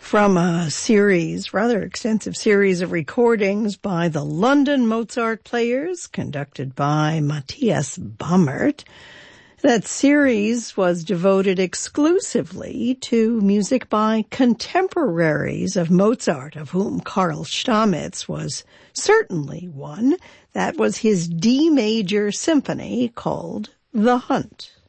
From a series, rather extensive series of recordings by the London Mozart Players, conducted by Matthias Bammert. That series was devoted exclusively to music by contemporaries of Mozart, of whom Karl Stamitz was certainly one. That was his D major symphony called The Hunt.